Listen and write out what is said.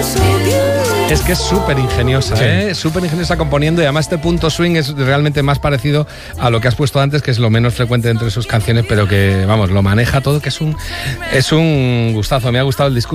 Es que es súper ingeniosa, Sí. Súper ingeniosa componiendo, y además este punto swing es realmente más parecido a lo que has puesto antes, que es lo menos frecuente entre sus canciones, pero que, vamos, lo maneja todo, que es un gustazo. Me ha gustado el discurso.